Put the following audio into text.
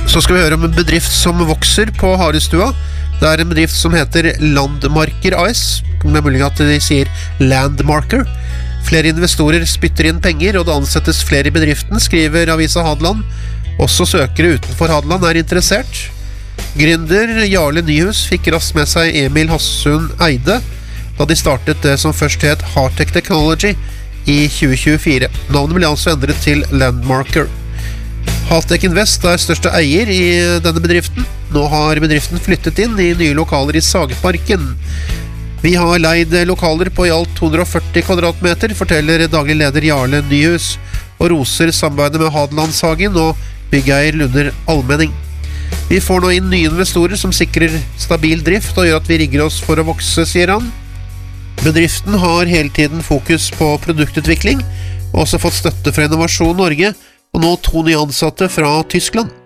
Så skal vi høre om en bedrift som vokser på Harestua. Det en bedrift som heter Landmarker AS. Det mulig at de sier Landmarker. Flere investorer spytter inn penger, og det ansettes flere i bedriften, skriver Avisa Hadeland. Også søkere utenfor Hadeland interessert. Gründer Jarle Nyhus fikk raskt med seg Emil Hassund Eide, da de startet det som først het Hartech Technology i 2024. Navnet ble altså endret til Landmarker. Haltech Invest største eier i denne bedriften. Nå har bedriften flyttet inn i nye lokaler i Sageparken. Vi har leid lokaler på i alt 240 kvadratmeter, forteller daglig leder Jarle Nyhus, og roser samarbeidet med Hadelandshagen og byggeier Lunder Almenning. Vi får nå inn nye investorer som sikrer stabil drift og gjør at vi rigger oss for å vokse, sier han. Bedriften har hele tiden fokus på produktutvikling, og også fått støtte fra Innovasjon Norge, og nå 2 nye ansatte fra Tyskland.